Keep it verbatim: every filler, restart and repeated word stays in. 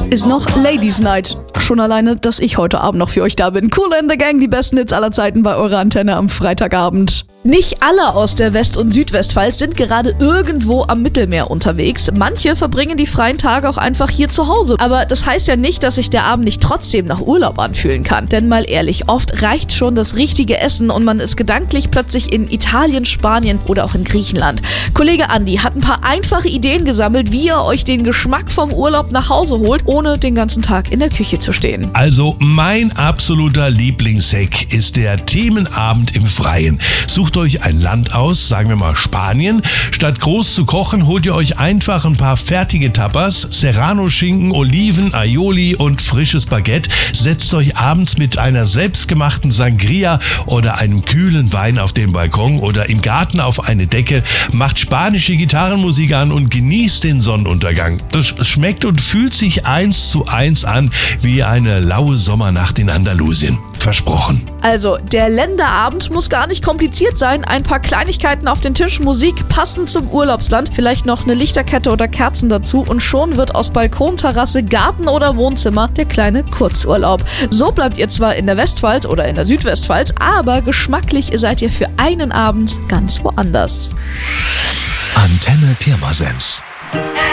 ist noch Ladies Night. Schon alleine, dass ich heute Abend noch für euch da bin. Kool and the Gang, die besten Hits aller Zeiten bei eurer Antenne am Freitagabend. Nicht alle aus der West- und Südwestpfalz sind gerade irgendwo am Mittelmeer unterwegs. Manche verbringen die freien Tage auch einfach hier zu Hause. Aber das heißt ja nicht, dass sich der Abend nicht trotzdem nach Urlaub anfühlen kann. Denn mal ehrlich, oft reicht schon das richtige Essen und man ist gedanklich plötzlich in Italien, Spanien oder auch in Griechenland. Kollege Andi hat ein paar einfache Ideen gesammelt, wie ihr euch den Geschmack vom Urlaub nach Hause holt, ohne den ganzen Tag in der Küche zu stehen. Also mein absoluter Lieblingshack ist der Themenabend im Freien. Sucht euch ein Land aus, sagen wir mal Spanien. Statt groß zu kochen, holt ihr euch einfach ein paar fertige Tapas, Serrano-Schinken, Oliven, Aioli und frisches Baguette. Setzt euch abends mit einer selbstgemachten Sangria oder einem kühlen Wein auf den Balkon oder im Garten auf eine Decke, macht spanische Gitarrenmusik an und genießt den Sonnenuntergang. Das schmeckt und fühlt sich eins zu eins an wie eine laue Sommernacht in Andalusien. Versprochen. Also, der Länderabend muss gar nicht kompliziert sein. Ein paar Kleinigkeiten auf den Tisch, Musik passend zum Urlaubsland, vielleicht noch eine Lichterkette oder Kerzen dazu und schon wird aus Balkon, Terrasse, Garten oder Wohnzimmer der kleine Kurzurlaub. So bleibt ihr zwar in der Westpfalz oder in der Südwestpfalz, aber geschmacklich seid ihr für einen Abend ganz woanders. Antenne Pirmasens.